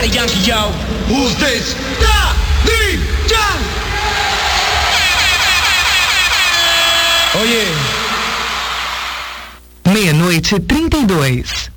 Daddy Yankee, yo. Who's this? Daddy Yankee. Oiê. 00:32.